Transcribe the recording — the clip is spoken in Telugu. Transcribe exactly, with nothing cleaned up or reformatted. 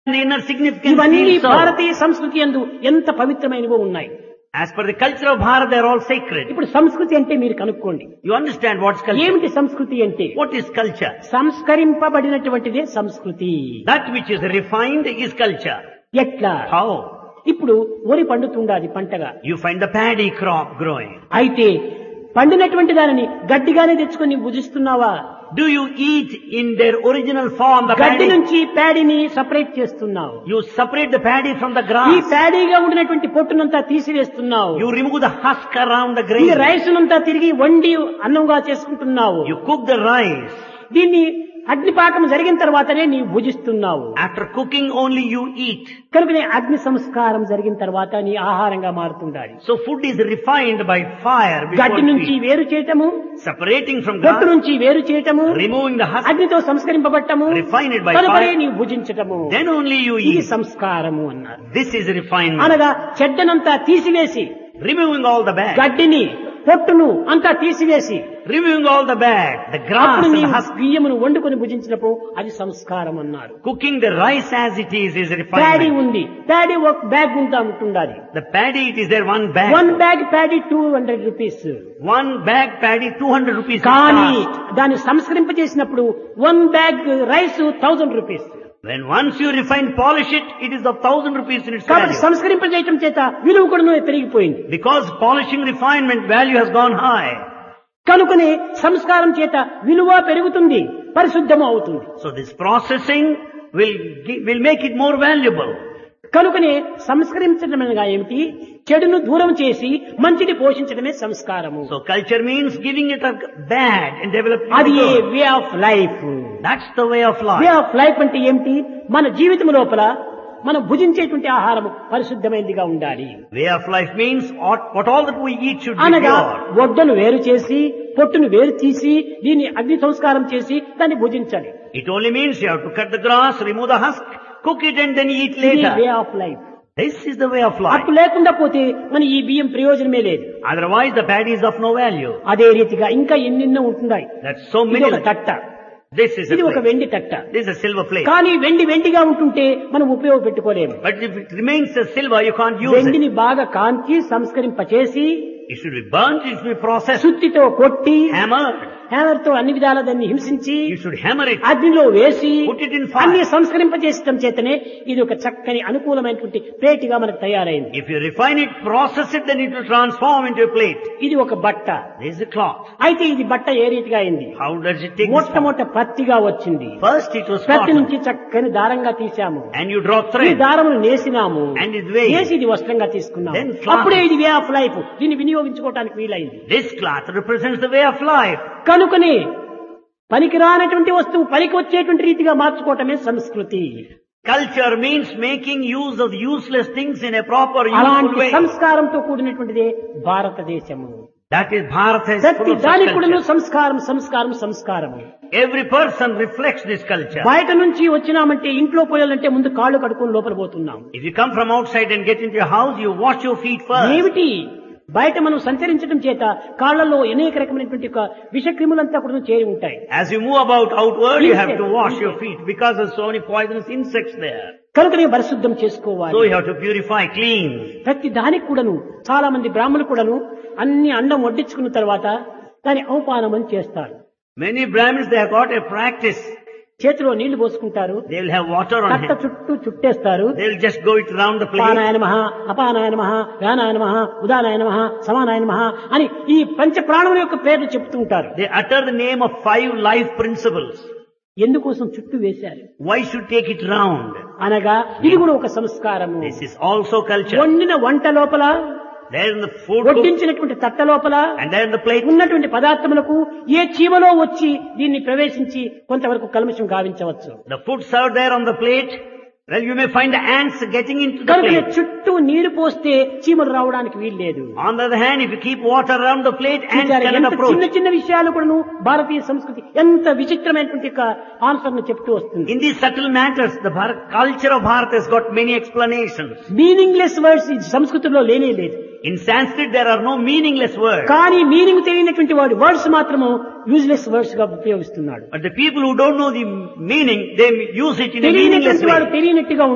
the inner significance ఇవన్నీ feels so. భారతీయ సంస్కృతి యందు ఎంత పవిత్రమైనవో ఉన్నాయి. As per the culture of Bharat, they are all sacred. ఇప్పుడు సంస్కృతి అంటే మీరు కనుక్కోండి. You understand what's culture? ఏమిటి సంస్కృతి అంటే? What is culture? సంస్కరింపబడినటువంటిదే సంస్కృతి. That which is refined is culture. ఎట్లా? How? ఇప్పుడు వరి పండుతుండాది పంటగా. You find the paddy crop growing. అయితే పండినటువంటి దానిని గడ్డిగానే తెచ్చుకొని భుజిస్తున్నావా? Do you eat in their original form the గడ్డి paddy? నుంచి ప్యాడీని సపరేట్ చేస్తున్నావు. You separate the paddy from the ఈ grass. ప్యాడీగా ఉండినటువంటి పొట్టునంతా తీసివేస్తున్నావు. You remove the husk around the ఈ grain. రైసునంతా తిరిగి వండి అన్నంగా చేసుకుంటున్నావు. You cook the rice. దీన్ని అగ్నిపాకం జరిగిన తర్వాతనే నీవు భుజిస్తున్నావు. After cooking only you eat. కనుకనే అగ్ని సంస్కారం జరిగిన తర్వాత నీ ఆహారంగా మారుతుండాలి. So food is refined by fire before గడ్డి నుంచి you eat. వేరు చేయటము, Separating from పొట్టు grass, నుంచి వేరు చేయటము, removing the husk, అగ్నితో సంస్కరింపబట్టము, refine it by కనుకనే fire. నీవు భుజించటము. Then only you ఇది eat. సంస్కారము అన్నారు. This is refinement. అనగా చెడ్డనంతా తీసివేసి Removing all the bad. గడ్డిని పొట్టును అంతా తీసివేసి Removing all the bad. The grass అప్పుడు and the నీవు husk. బియ్యమును వండుకొని భుజించినప్పుడు అది సంస్కారం అన్నారు. Cooking the rice as it is is paddy refinement. ఉంది, ప్యాడీ ఒక బ్యాగ్ ఉంటా ఉంటుండాలి. The paddy, it is there one bag. One bag paddy two hundred rupees. One bag paddy, two hundred rupees. కానీ cost. దాన్ని సంస్కరింపజేసినప్పుడు one bag rice thousand rupees. When once you refine, polish it, it is of thousand rupees in its కాబట్టి value. సంస్కరింపజేయటం చేత విలువ కూడా పెరిగిపోయింది. Because polishing refinement value has gone high. కనుకనే సంస్కారం చేత విలువ పెరుగుతుంది, పరిశుద్ధము అవుతుంది. So this processing will gi- will make it more valuable. కనుకనే సంస్కరించడం అనగా ఏమిటి? చెడును దూరం చేసి మంచిని పోషించడమే సంస్కారము. So culture means giving it a bad and developing అది the good. Way of life. That's the way of way life. Of life అంటే ఏమిటి? మన జీవితం లోపల మనం భుజించేటువంటి ఆహారము పరిశుద్ధమైనదిగా ఉండాలి. Way of life means what, what all that we eat should be అనగా pure. ఒడ్డును వేరు చేసి పొట్టును వేరు తీసి దీన్ని అగ్ని సంస్కారం చేసి దాన్ని భుజించాలి. It only means you have to cut the grass, remove the husk, cook it and then eat ఇది వే later. Of life. This is the way of life. అప్పు లేకుండా పోతే మన ఈ బియ్యం ప్రయోజనమే లేదు. Otherwise the paddy is of no value. అదే రీతిగా ఇంకా ఎన్నెన్నో ఉంటున్నాయి. That's so ఇది many. ఒక తట్ట, This is a ఇది ఒక plate. వెండి తట్ట. This is a silver plate. కానీ వెండి వెండిగా ఉంటుంటే మనం ఉపయోగపెట్టుకోలేము. But if it remains a silver, you can't use it. వెండిని బాగా కాంచి సంస్కరింపచేసి It should be burnt, it should be processed, సుత్తితో కొట్టి hammered. హ్యామర్ తో అన్ని విధాల దాన్ని హింసించి You should hammer it. అగ్నిలో వేసి Put it in fire. అన్ని సంస్కరింపచేసడం చేతనే ఇది ఒక చక్కని అనుకూలమైనటువంటి ప్లేట్గా మనకు తయారైంది. If you refine it, process it, then it will transform into a plate. ఇది ఒక బట్ట. This is a cloth. అయితే ఇది బట్ట ఏ రీతిగా అయింది? How does it take this form? మొట్టమొదట పత్తిగా వచ్చింది. First it was పత్తి cotton. నుంచి చక్కని దారంగా తీసాము. And you draw ఈ thread. దారమును నేసినాము. And it's weighed. నేసి ఇది వస్త్రంగా తీసుకున్నాము. Then cloth. అప్పుడే ఇది వే ఆఫ్ లైఫ్. దీన్ని వినియోగించుకోవడానికి వీలైంది. This cloth represents the way of life. కనుకనే పనికిరానటువంటి వస్తువు పనికి వచ్చేటువంటి రీతిగా మార్చుకోవటమే సంస్కృతి. Culture means making use of useless things in a proper, useful అలాంటి way. సంస్కారంతో కూడినటువంటిదే భారతదేశము. That is Bharat is ప్రతి full of such దానికి కూడా culture. సంస్కారం సంస్కారం సంస్కారము. Every person reflects this culture. బయట నుంచి వచ్చినామంటే ఇంట్లో పోయాలంటే ముందు కాళ్ళు కడుక్కొని లోపల పోతున్నాం. If you come from outside and get into your house, you wash your feet first. ఏమిటి? బయట మనం సంచరించడం చేత కాళ్లలో అనేక రకమైనటువంటి ఒక విషక్రిములంతా కూడా చేరి ఉంటాయి. As you move about outward, you have to wash your feet because there's so many poisonous insects there. కనుకనే పరిశుద్ధం చేసుకోవాలి. So you have to purify, clean. ప్రతి దానికి కూడాను చాలా మంది బ్రాహ్మణులు కూడాను అన్ని అండం వడ్డించుకున్న తర్వాత దాని అవపానం అని చేస్తారు. Many Brahmins, they have got a practice. చేతిలో నీళ్లు పోసుకుంటారు, They will have water on తట్ట him. చుట్టూ చుట్టేస్తారు. They will just go it round the plate. అపానాయ నమః, అపానాయ నమః, వ్యానాయ నమః, ఉదానాయ నమః, సమానాయ నమః అని ఈ పంచ ప్రాణముల యొక్క పేర్లు చెప్తూ ఉంటారు. They utter the name of five life principles. ఎందుకోసం చుట్టూ వేశారు? Why should take it round? అనగా ఇది కూడా ఒక సంస్కారము. This is also culture. వండిన వంట లోపల, There in the food cook, వడ్డించినటువంటి తట్ట లోపల and there in the plate, ఉన్నటువంటి పదార్థములకు ఏ చీమలో వచ్చి దీన్ని ప్రవేశించి కొంతవరకు కల్మషం గావించవచ్చు. the food served there on the plate, well, you may find the ants getting into the కనుక plate. చుట్టూ నీరు పోస్తే చీమలు రావడానికి వీలు లేదు. On the other hand, if you keep water around the plate, ants చూచారా? cannot ఎంత approach. చిన్న చిన్న విషయాలు కూడాను భారతీయ సంస్కృతి ఎంత విచిత్రమైనటువంటి ఆన్సర్ ను చెప్తూ వస్తుంది. In these subtle matters, the Bharat, culture of Bharat has got many explanations. Meaningless words ఈ సంస్కృతిలో లేనే లేదు. In Sanskrit, there are no meaningless words. కానీ మీనింగ్ తెలియనటువంటి వాడు వర్డ్స్ మాత్రము యూజ్లెస్ వర్డ్స్ గా ఉపయోగిస్తున్నాడు. But the people who don't know the meaning, they use it in a meaningless తెలియనటువంటి వాడు way. తెలియనట్టుగా